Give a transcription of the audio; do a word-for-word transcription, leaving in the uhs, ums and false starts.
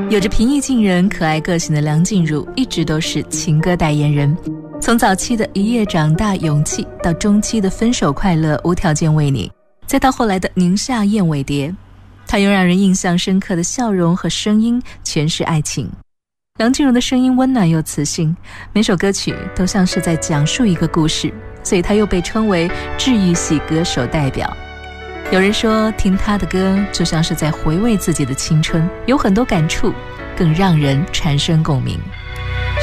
有着平易近人、可爱个性的梁静茹一直都是情歌代言人。从早期的一夜长大勇气，到中期的分手快乐无条件为你，再到后来的宁夏燕尾蝶，她用让人印象深刻的笑容和声音诠释爱情。梁静茹的声音温暖又磁性，每首歌曲都像是在讲述一个故事，所以她又被称为治愈系歌手代表。有人说听她的歌就像是在回味自己的青春，有很多感触，更让人产生共鸣。